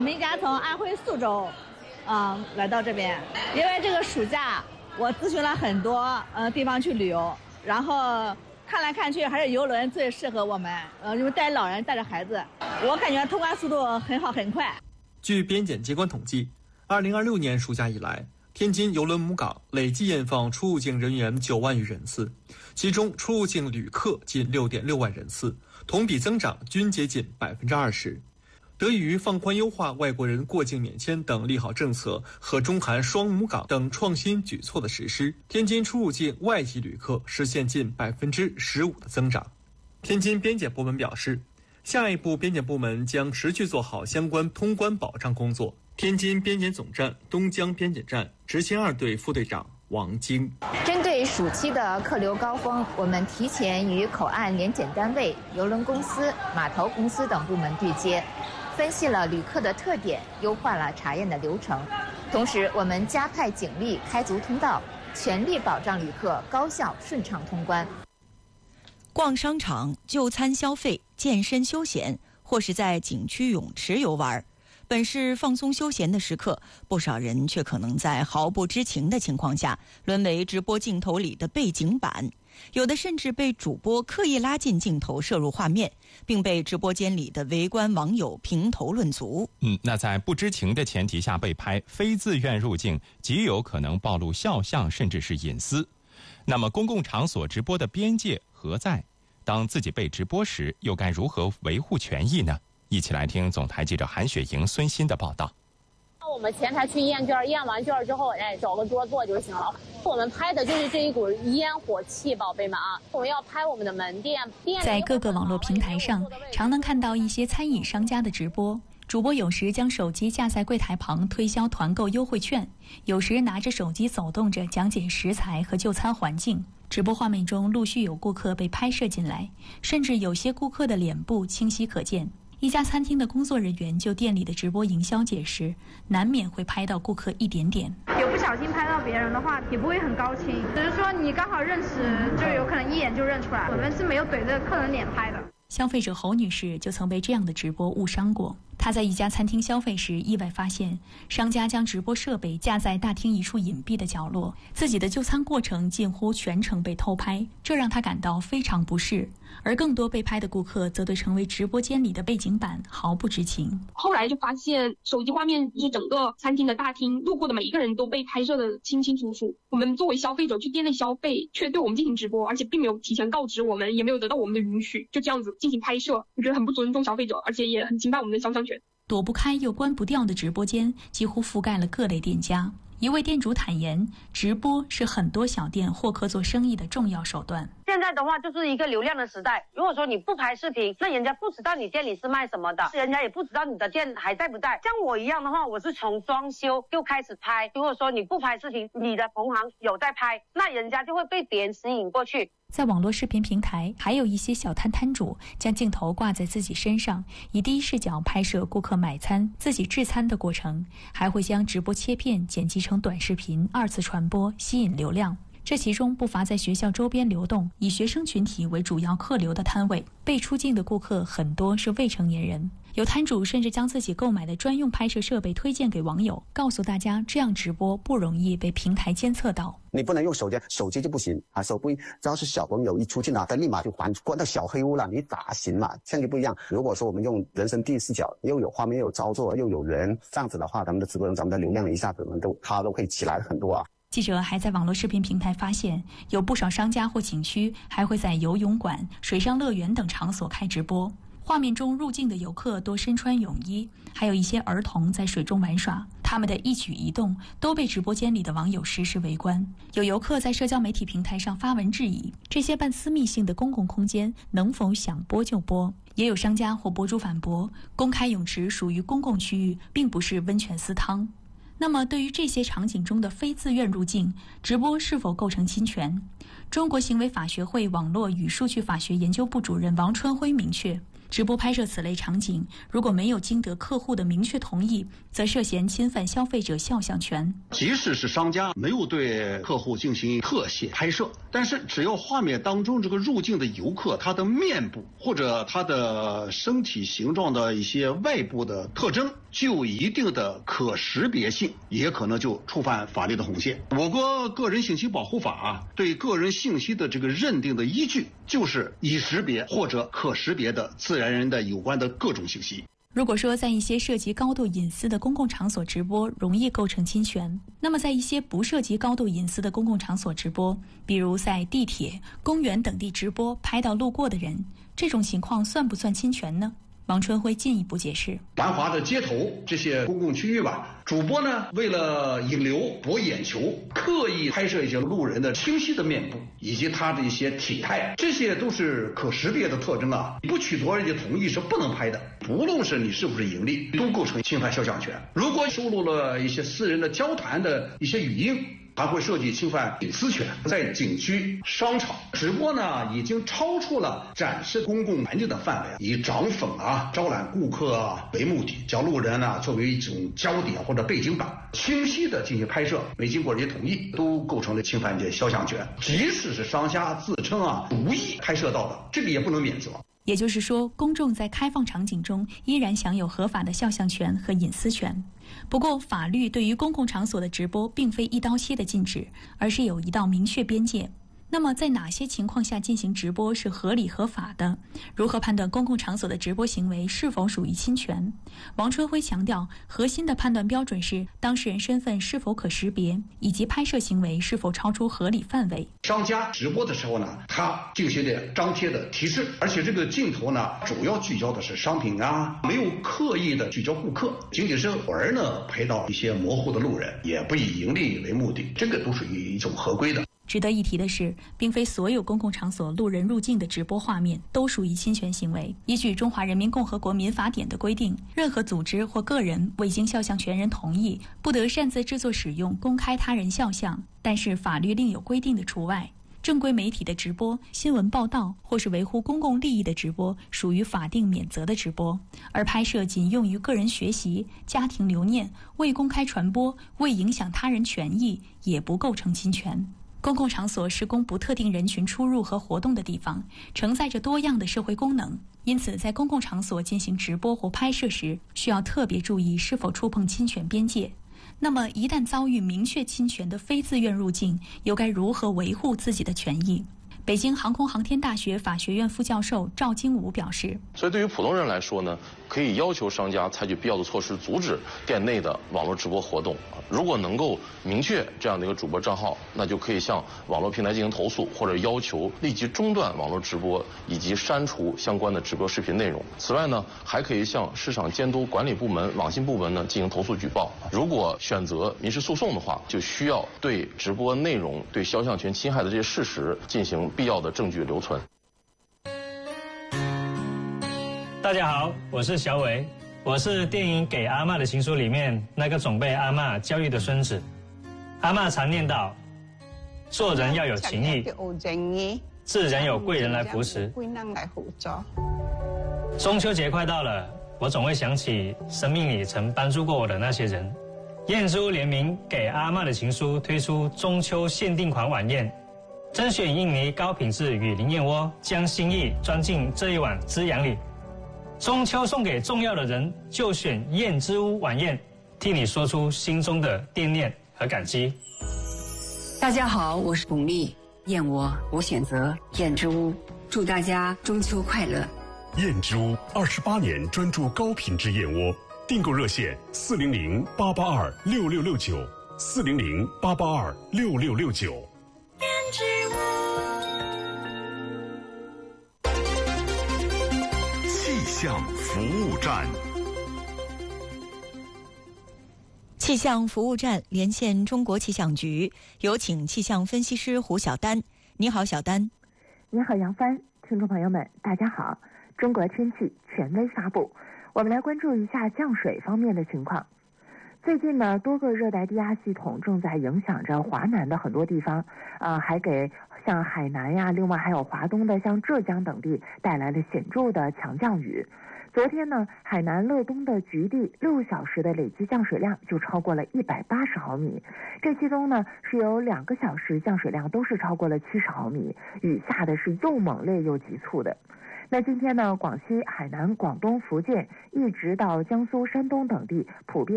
我们一家从安徽宿州，来到这边，因为这个暑假我咨询了很多地方去旅游，然后看来看去还是邮轮最适合我们，因为带老人带着孩子，我感觉通关速度很好很快。 据边检机关统计，2026年暑假以来，天津邮轮母港累计验放出入境人员9万余人次，其中出入境旅客近6.6万人次，同比增长均接近20%。得益于放宽优化外国人过境免签等利好政策和中韩双母港等创新举措的实施，天津出入境外籍旅客实现近15%的增长。天津边检部门表示，下一步边检部门将持续做好相关通关保障工作。天津边检总站东江边检站执勤2队副队长王晶： 针对暑期的客流高峰，我们提前与口岸联检单位、邮轮公司、码头公司等部门对接，分析了旅客的特点，优化了查验的流程。同时，我们加派警力开足通道，全力保障旅客高效顺畅通关。 逛商场、就餐消费、健身休闲，或是在景区泳池游玩，本是放松休闲的时刻，不少人却可能在毫不知情的情况下沦为直播镜头里的背景板，有的甚至被主播刻意拉近镜头摄入画面，并被直播间里的围观网友评头论足。 那在不知情的前提下被拍，非自愿入境，极有可能暴露肖像甚至是隐私。那么公共场所直播的边界何在？当自己被直播时，又该如何维护权益呢？一起来听总台记者韩雪莹、孙鑫的报道。 我们前台去验卷，验完卷之后，找个桌坐就行了。我们拍的就是这一股烟火气，宝贝们啊！我们要拍我们的门店。 在各个网络平台上，常能看到一些餐饮商家的直播。主播有时将手机架在柜台旁推销团购优惠券，有时拿着手机走动着讲解食材和就餐环境。直播画面中陆续有顾客被拍摄进来，甚至有些顾客的脸部清晰可见。一家餐厅的工作人员就店里的直播营销解释，难免会拍到顾客一点点。 有不小心拍到别人的话，也不会很高清，只是说你刚好认识，就有可能一眼就认出来。我们是没有怼着客人脸拍的。 消费者侯女士就曾被这样的直播误伤过。她在一家餐厅消费时，意外发现商家将直播设备架在大厅一处隐蔽的角落，自己的就餐过程近乎全程被偷拍，这让她感到非常不适。而更多被拍的顾客则对成为直播间里的背景板毫不知情。 后来就发现手机画面是整个餐厅的大厅，路过的每一个人都被拍摄的清清楚楚。我们作为消费者去店内消费，却对我们进行直播，而且并没有提前告知我们，也没有得到我们的允许，就这样子进行拍摄，我觉得很不尊重消费者，而且也很侵犯我们的肖像权。 躲不开又关不掉的直播间几乎覆盖了各类店家。一位店主坦言，直播是很多小店获客做生意的重要手段。 现在的话就是一个流量的时代，如果说你不拍视频，那人家不知道你店里是卖什么的，人家也不知道你的店还在不在。像我一样的话，我是从装修就开始拍，如果说你不拍视频，你的同行有在拍，那人家就会被别人吸引过去。 在网络视频平台，还有一些小摊摊主将镜头挂在自己身上，以第一视角拍摄顾客买餐、自己制餐的过程，还会将直播切片剪辑成短视频2次传播，吸引流量。这其中不乏在学校周边流动，以学生群体为主要客流的摊位，被出镜的顾客很多是未成年人。有摊主甚至将自己购买的专用拍摄设备推荐给网友，告诉大家这样直播不容易被平台监测到。 你不能用手机就不行啊，手机只要是小朋友一出镜啊，他立马就关到小黑屋了，你咋行嘛？相机不一样，如果说我们用人生第一视角，又有画面又有操作又有人，这样子的话，咱们的直播人咱们的流量一下子它都可以起来很多啊。 记者还在网络视频平台发现，有不少商家或景区还会在游泳馆、水上乐园等场所开直播。画面中入境的游客多身穿泳衣，还有一些儿童在水中玩耍，他们的一举一动都被直播间里的网友实时围观。有游客在社交媒体平台上发文质疑，这些半私密性的公共空间能否想播就播？也有商家或博主反驳，公开泳池属于公共区域，并不是温泉私汤。那么对于这些场景中的非自愿入境，直播是否构成侵权？中国行为法学会网络与数据法学研究部主任王春辉明确， 直播拍摄此类场景，如果没有经得客户的明确同意，则涉嫌侵犯消费者肖像权。 即使是商家没有对客户进行特写拍摄，但是只要画面当中这个入境的游客他的面部或者他的身体形状的一些外部的特征具有一定的可识别性，也可能就触犯法律的红线。我国个人信息保护法对个人信息的这个认定的依据就是已识别或者可识别的自然人的有关的各种信息。 如果说在一些涉及高度隐私的公共场所直播容易构成侵权，那么在一些不涉及高度隐私的公共场所直播，比如在地铁、公园等地直播拍到路过的人，这种情况算不算侵权呢？王春辉进一步解释， 繁华的街头这些公共区域主播呢为了引流博眼球，刻意拍摄一些路人的清晰的面部以及他的一些体态，这些都是可识别的特征不取得人家同意是不能拍的，不论是你是不是盈利，都构成侵犯肖像权。如果收录了一些私人的交谈的一些语音，还会涉及侵犯隐私权。在景区、商场直播已经超出了展示公共环境的范围，以涨粉招揽顾客为目的，将路人作为一种焦点或者背景板，清晰的进行拍摄，没经过人家同意，都构成了侵犯肖像权。即使是商家自称无意拍摄到的，这个也不能免责。 也就是说，公众在开放场景中依然享有合法的肖像权和隐私权。不过，法律对于公共场所的直播并非一刀切的禁止，而是有一道明确边界。那么，在哪些情况下进行直播是合理合法的？如何判断公共场所的直播行为是否属于侵权？王春辉强调，核心的判断标准是当事人身份是否可识别，以及拍摄行为是否超出合理范围。 商家直播的时候他进行的张贴的提示，而且这个镜头主要聚焦的是商品没有刻意的聚焦顾客，仅仅是偶尔拍到一些模糊的路人，也不以盈利为目的，这个都属于一种合规的。 值得一提的是，并非所有公共场所路人入境的直播画面都属于侵权行为。依据《中华人民共和国民法典》的规定，任何组织或个人未经肖像权人同意，不得擅自制作使用、公开他人肖像。但是法律另有规定的除外。正规媒体的直播、新闻报道或是维护公共利益的直播属于法定免责的直播，而拍摄仅用于个人学习、家庭留念、未公开传播、未影响他人权益，也不构成侵权。公共场所是供不特定人群出入和活动的地方，承载着多样的社会功能，因此在公共场所进行直播或拍摄时，需要特别注意是否触碰侵权边界。那么，一旦遭遇明确侵权的非自愿入境，又该如何维护自己的权益？北京航空航天大学法学院副教授赵金武表示， 所以对于普通人来说呢，可以要求商家采取必要的措施，阻止店内的网络直播活动。如果能够明确这样的一个主播账号，那就可以向网络平台进行投诉，或者要求立即中断网络直播以及删除相关的直播视频内容。此外呢，还可以向市场监督管理部门、网信部门呢进行投诉举报。如果选择民事诉讼的话，就需要对直播内容对肖像权侵害的这些事实进行必要的证据留存。 大家好，我是小伟，我是电影《给阿嬷的情书》里面那个总被阿嬷教育的孙子。阿嬷常念叨，做人要有情义，自然有贵人来扶持。中秋节快到了，我总会想起生命里曾帮助过我的那些人。燕珠联名《给阿嬷的情书》推出中秋限定款晚宴，甄选印尼高品质雨林燕窝，将心意装进这一碗滋养里。中秋送给重要的人，就选燕之屋晚宴，替你说出心中的惦念和感激。 大家好，我是巩俐，燕窝我选择燕之屋，祝大家中秋快乐。 燕之屋28年专注高品质燕窝，订购热线400-882-6669，400-882-6669。 燕之屋。 气象服务站。 气象服务站连线中国气象局，有请气象分析师胡晓丹。你好，小丹。 你好，杨帆。听众朋友们，大家好。中国天气权威发布，我们来关注一下降水方面的情况。最近呢，多个热带低压系统正在影响着华南的很多地方，还给像海南呀，另外还有华东的像浙江等地带来了显著的强降雨。昨天呢，海南乐东的局地6小时的累计降水量就超过了180毫米，这其中呢是有2个小时降水量都是超过了70毫米，雨下的是又猛烈又急促的。那今天呢，广西、海南、广东、福建一直到江苏、山东等地普遍